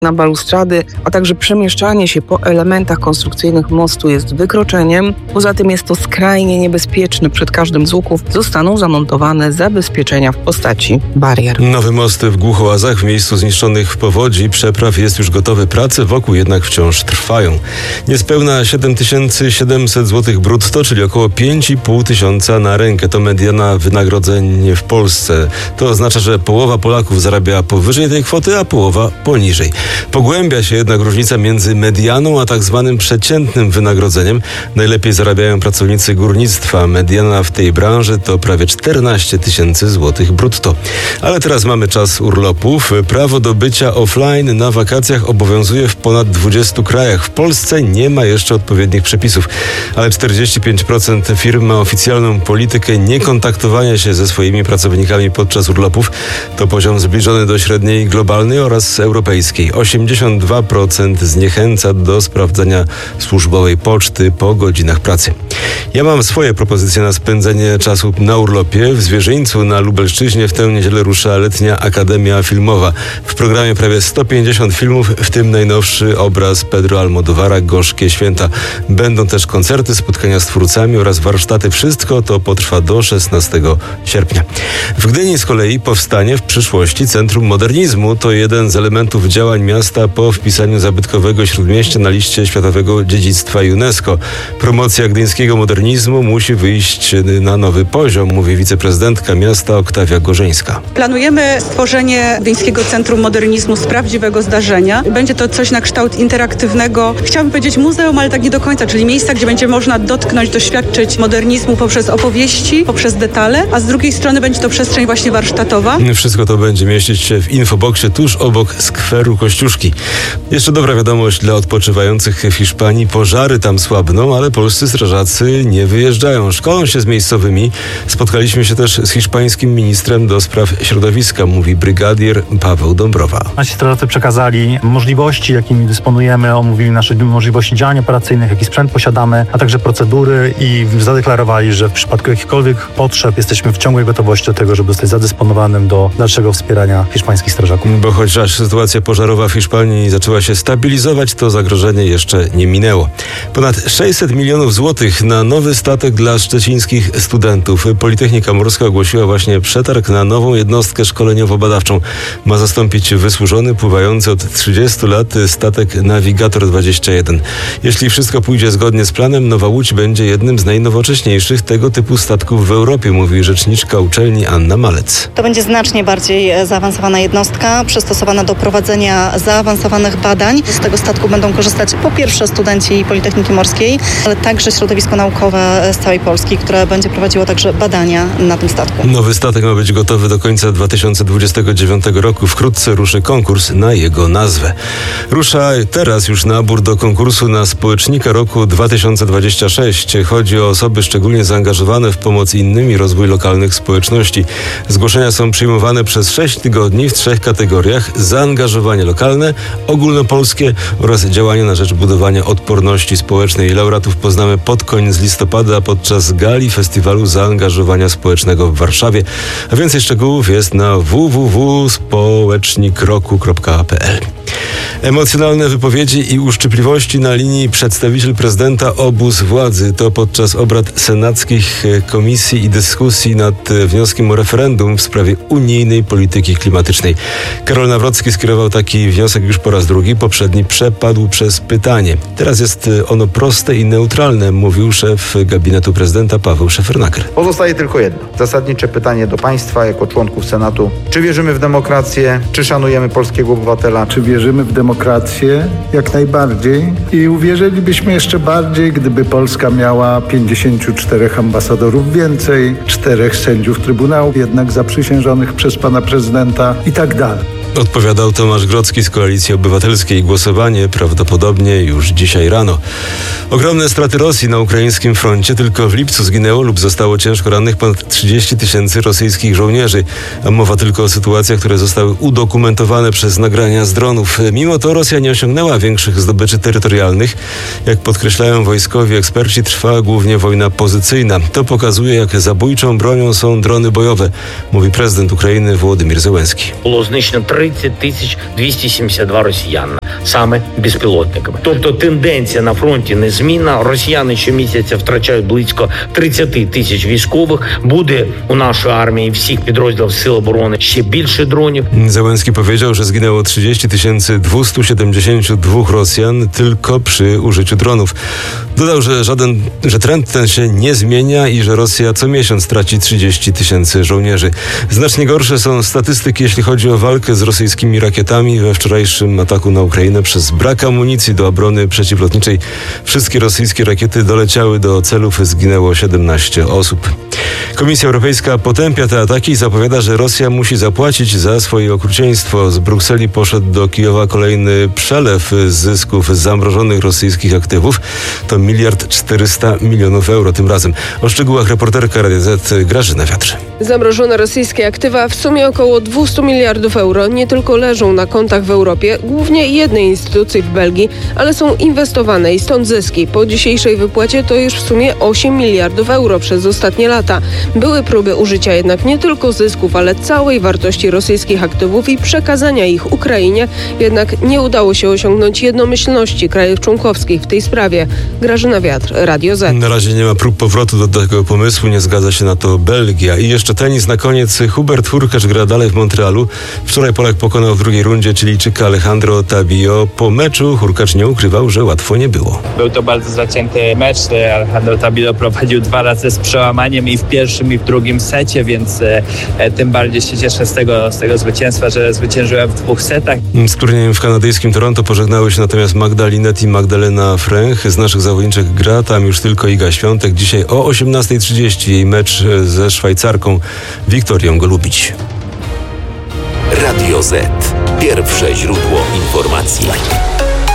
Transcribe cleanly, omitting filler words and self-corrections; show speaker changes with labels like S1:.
S1: na balustrady, a także przemieszczanie się po elementach konstrukcyjnych mostu jest wykroczeniem. Poza tym jest to skrajnie niebezpieczne. Przed każdym z łuków zostaną zamontowane zabezpieczenia w postaci barier.
S2: Nowy most w Głuchołazach w miejscu zniszczonych w powodzi przepraw jest już gotowy. Prace wokół jednak wciąż trwają. Niespełna 7700 zł brutto, czyli około 5,5 tysiąca na rękę. To mediana wynagrodzeń w Polsce. To oznacza, że połowa Polaków zarabia powyżej tej kwoty, a połowa poniżej. Pogłębia się jednak różnica między medianą a tak zwanym przeciętnym wynagrodzeniem. Najlepiej zarabiają pracownicy górnictwa. Mediana w tej branży to prawie 14 tysięcy złotych brutto. Ale teraz mamy czas urlopów. Prawo do bycia offline na wakacjach obowiązuje w ponad 20 krajach. W Polsce nie ma jeszcze odpowiednich przepisów, ale 45% firm ma oficjalną politykę niekontaktowania się ze swoimi pracownikami podczas urlopów. To poziom zbliżony do średniej globalnej oraz europejskiej. 82% zniechęca do sprawdzania służbowej poczty po godzinach pracy. Ja mam swoje propozycje na spędzenie czasu na urlopie. W Zwierzyńcu na Lubelszczyźnie w tę niedzielę rusza letnia Akademia Filmowa. W programie prawie 150 filmów, w tym najnowszy obraz Pedro Almodóvara Gorzkie Święta. Będą też koncerty, spotkania z twórcami oraz warsztaty. Wszystko to potrwa do 16 sierpnia. W Gdyni z kolei powstanie w przyszłości Centrum Modernizmu. To jeden z elementów działań miasta po wpisaniu zabytkowego Śródmieścia na liście Światowego Dziedzictwa UNESCO. Promocja gdyńskiego modernizmu musi wyjść na nowy poziom, mówi wiceprezydentka miasta Oktawia Gorzeńska.
S3: Planujemy stworzenie Gdyńskiego Centrum Modernizmu z prawdziwego zdarzenia. Będzie to coś na kształt interaktywnego, chciałabym powiedzieć muzeum, ale tak nie do końca, czyli miejsca, gdzie będzie można dotknąć, doświadczyć modernizmu poprzez opowieści, poprzez detale, a z drugiej strony będzie to przestrzeń właśnie warsztatowa.
S2: Wszystko to będzie mieścić się w infoboksie tuż obok skweru Kościuszki. Jeszcze dobra wiadomość dla odpoczywających w Hiszpanii. Pożary tam słabną, ale polscy strażacy nie wyjeżdżają. Szkolą się z miejscowymi. Spotkaliśmy się też z hiszpańskim ministrem do spraw środowiska, mówi brygadier Paweł Dąbrowa.
S4: Nasi strażacy przekazali możliwości, jakimi dysponujemy, omówili nasze możliwości działań operacyjnych, jaki sprzęt posiadamy, a także procedury i zadeklarowali, że w przypadku jakichkolwiek potrzeb jesteśmy w ciągłej gotowości do tego, żeby zostać zadysponowanym do dalszego wspierania hiszpańskich strażaków.
S2: Bo chociaż sytuacja pożarowa w Hiszpanii zaczęła się stabilizować, to zagrożenie jeszcze nie minęło. Ponad 600 milionów złotych na nowy statek dla szczecińskich studentów. Politechnika Morska ogłosiła właśnie przetarg na nową jednostkę szkoleniowo-badawczą. Ma zastąpić wysłużony, pływający od 30 lat statek Navigator 21. Jeśli wszystko pójdzie zgodnie z planem, Nowa Łódź będzie jednym z najnowocześniejszych tego typu statków w Europie, mówi rzeczniczka uczelni Anna Malec.
S5: To będzie znacznie bardziej zaawansowana jednostka, przystosowana do prowadzenia zaawansowanych badań. Z tego statku będą korzystać po pierwsze studenci Politechniki Morskiej, ale także środowisko naukowe z całej Polski, które będzie prowadziło także badania na tym statku.
S2: Nowy statek ma być gotowy do końca 2029 roku. Wkrótce ruszy konkurs na jego nazwę. Rusza teraz już nabór do konkursu na społecznika roku 2026. Chodzi o osoby szczególnie zaangażowane w pomoc innym i rozwój lokalnych społeczności. Zgłoszenia są przyjmowane przez 6 tygodni w 3 kategoriach: zaangażowanie lokalne, ogólnopolskie oraz działania na rzecz budowania odporności społecznej. Laureatów poznamy pod koniec listopada podczas gali Festiwalu Zaangażowania Społecznego w Warszawie. A więcej szczegółów jest na www.społecznikroku.pl. Emocjonalne wypowiedzi i uszczypliwości na linii przedstawiciel prezydenta, obóz władzy. To podczas obrad senackich komisji i dyskusji nad wnioskiem o referendum w sprawie unijnej polityki klimatycznej. Karol Nawrocki skierował taki wniosek już po raz drugi. Poprzedni przepadł przez pytanie. Teraz jest ono proste i neutralne, mówił szef gabinetu prezydenta Paweł Szefernaker.
S6: Pozostaje tylko jedno. Zasadnicze pytanie do państwa jako członków Senatu. Czy wierzymy w demokrację? Czy szanujemy polskiego obywatela?
S7: Czy wierzymy w demokrację? Jak najbardziej. I uwierzylibyśmy jeszcze bardziej, gdyby Polska miała 54 ambasadorów więcej, 4 sędziów Trybunału, jednak zaprzysiężonych przez pana prezydenta i tak dalej.
S2: Odpowiadał Tomasz Grodzki z Koalicji Obywatelskiej. Głosowanie prawdopodobnie już dzisiaj rano. Ogromne straty Rosji na ukraińskim froncie. Tylko w lipcu zginęło lub zostało ciężko rannych ponad 30 tysięcy rosyjskich żołnierzy. A mowa tylko o sytuacjach, które zostały udokumentowane przez nagrania z dronów. Mimo to Rosja nie osiągnęła większych zdobyczy terytorialnych. Jak podkreślają wojskowi eksperci, trwa głównie wojna pozycyjna. To pokazuje, jak zabójczą bronią są drony bojowe, mówi prezydent Ukrainy Wołodymyr Zełenski.
S8: Było zniszczone 3 30 272 росіяни, саме безпілотниками. Тобто тенденція на фронті незмінна. Росіяни щомісяця втрачають близько 30 тисяч військових. Буде у нашої арmii всіх підрозділів Сил оборони ще більше dronów.
S2: Zełenski powiedział, że zginęło 30 272 Rosjan tylko przy użyciu dronów. Dodał, że trend ten się nie zmienia i że Rosja co miesiąc traci 30 000 żołnierzy. Znacznie gorsze są statystyki, jeśli chodzi o walkę z rosyjskimi rakietami. We wczorajszym ataku na Ukrainę przez brak amunicji do obrony przeciwlotniczej wszystkie rosyjskie rakiety doleciały do celów, zginęło 17 osób. Komisja Europejska potępia te ataki i zapowiada, że Rosja musi zapłacić za swoje okrucieństwo. Z Brukseli poszedł do Kijowa kolejny przelew zysków z zamrożonych rosyjskich aktywów. To 1 400 000 000 euro tym razem. O szczegółach reporterka Radia Z Grażyna Wiatr.
S9: Zamrożone rosyjskie aktywa w sumie około 200 miliardów euro nie tylko leżą na kontach w Europie, głównie jednej instytucji w Belgii, ale są inwestowane i stąd zyski. Po dzisiejszej wypłacie to już w sumie 8 miliardów euro przez ostatnie lata. Były próby użycia jednak nie tylko zysków, ale całej wartości rosyjskich aktywów i przekazania ich Ukrainie, jednak nie udało się osiągnąć jednomyślności krajów członkowskich w tej sprawie. Grażyna Wiatr, Radio Z.
S2: Na razie nie ma prób powrotu do tego pomysłu, nie zgadza się na to Belgia. I jeszcze tenis na koniec. Hubert Hurkacz gra dalej w Montrealu. Wczoraj Polak pokonał w drugiej rundzie Chilijczyka Alejandro Tabio. Po meczu Hurkacz nie ukrywał, że łatwo nie było.
S10: Był to bardzo zacięty mecz. Alejandro Tabio prowadził 2 razy z przełamaniem i w pierwszym i w drugim secie, więc tym bardziej się cieszę z tego zwycięstwa, że zwyciężyłem w 2 setach.
S2: Z turniejem w kanadyjskim Toronto pożegnały się natomiast Magda Linette i Magdalena Fręch. Z naszych zawodniczek gra tam już tylko Iga Świątek. Dzisiaj o 18:30 jej mecz ze Szwajcarką Wiktorią Golubić.
S11: Radio Z. Pierwsze źródło informacji.